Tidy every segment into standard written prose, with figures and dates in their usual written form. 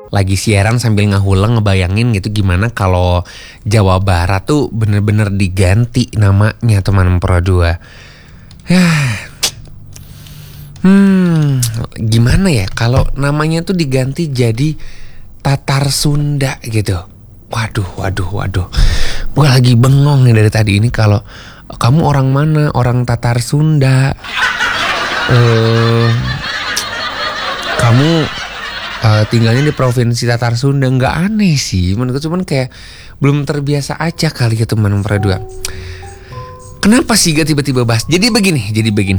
lagi siaran sambil ngahuleng ngebayangin gitu gimana kalau Jawa Barat tuh bener-bener diganti namanya teman Pro 2. Gimana ya kalau namanya tuh diganti jadi Tatar Sunda gitu. Waduh. Gue lagi bengong nih dari tadi ini kalau kamu orang mana? Orang Tatar Sunda. Kamu tinggalnya di provinsi Tatar Sunda. Nggak aneh sih menurutku, cuman kayak belum terbiasa aja kali ya teman Pro 2. Kenapa sih gak tiba-tiba bahas? Jadi begini.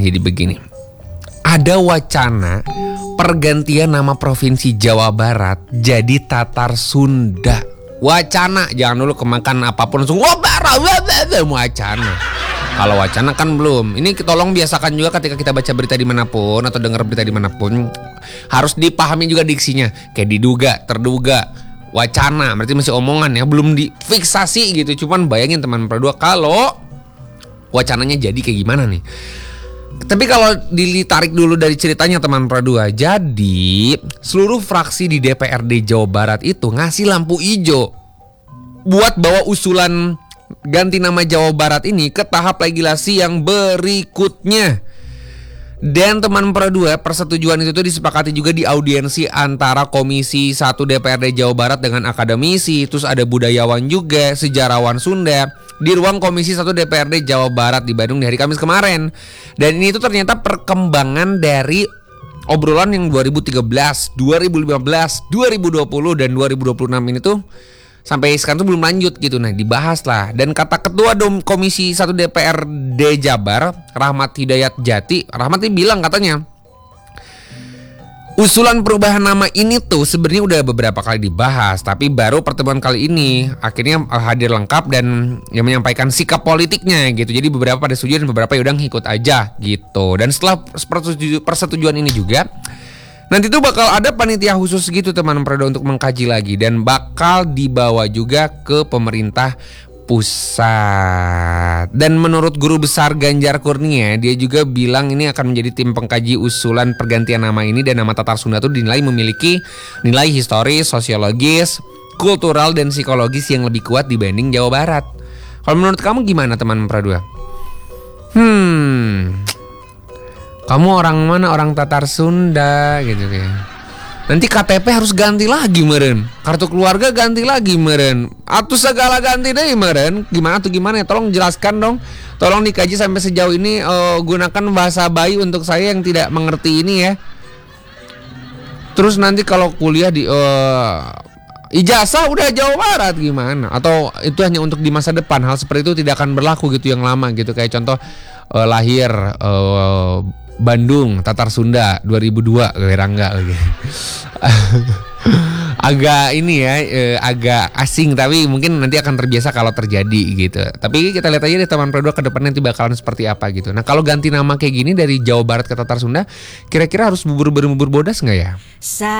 Ada wacana pergantian nama provinsi Jawa Barat jadi Tatar Sunda. Wacana, jangan dulu kemakan apapun langsung wacana. Kalau wacana kan belum. Ini tolong biasakan juga ketika kita baca berita dimanapun atau dengar berita dimanapun, harus dipahami juga diksinya. Kayak diduga, terduga, wacana, berarti masih omongan ya, belum difiksasi gitu. Cuman bayangin teman Pro 2 kalau wacananya jadi kayak gimana nih. Tapi kalau ditarik dulu dari ceritanya teman Pro 2, jadi seluruh fraksi di DPRD Jawa Barat itu ngasih lampu hijau buat bawa usulan ganti nama Jawa Barat ini ke tahap legislasi yang berikutnya. Dan teman Pro 2, persetujuan itu disepakati juga di audiensi antara Komisi 1 DPRD Jawa Barat dengan akademisi, terus ada budayawan juga, sejarawan Sunda di ruang Komisi 1 DPRD Jawa Barat di Bandung di hari Kamis kemarin. Dan ini tuh ternyata perkembangan dari obrolan yang 2013, 2015, 2020 dan 2026 ini tuh sampai sekarang tuh belum lanjut gitu. Nah dibahas lah. Dan kata Ketua Komisi 1 DPRD Jabar, Rahmat Hidayat Jati, Rahmat ini bilang katanya usulan perubahan nama ini tuh sebenarnya udah beberapa kali dibahas, tapi baru pertemuan kali ini akhirnya hadir lengkap dan yang menyampaikan sikap politiknya gitu. Jadi beberapa pada setuju dan beberapa ya udah ngikut aja gitu. Dan setelah persetujuan ini juga nanti tuh bakal ada panitia khusus gitu teman Pro 2 untuk mengkaji lagi dan bakal dibawa juga ke pemerintah pusat. Dan menurut Guru Besar Ganjar Kurnia, dia juga bilang ini akan menjadi tim pengkaji usulan pergantian nama ini, dan nama Tatar Sunda itu dinilai memiliki nilai historis, sosiologis, kultural dan psikologis yang lebih kuat dibanding Jawa Barat. Kalau menurut kamu gimana teman Pro 2? Kamu orang mana? Orang Tatar Sunda gitu kayak. Nanti KTP harus ganti lagi meren, kartu keluarga ganti lagi meren, atau segala ganti deh meren. Gimana ya? Tolong jelaskan dong. Tolong dikaji sampai sejauh ini. Gunakan bahasa bayi untuk saya yang tidak mengerti ini ya. Terus nanti kalau kuliah di ijazah udah Jawa Barat gimana? Atau itu hanya untuk di masa depan? Hal seperti itu tidak akan berlaku gitu yang lama gitu. Kayak contoh lahir Bandung, Tatar Sunda 2002, kira enggak lagi. Agak ini ya, agak asing, tapi mungkin nanti akan terbiasa kalau terjadi gitu. Tapi kita lihat aja deh teman Pro 2 ke depan nanti bakalan seperti apa gitu. Nah kalau ganti nama kayak gini dari Jawa Barat ke Tatar Sunda, kira-kira harus bubur bodas nggak ya?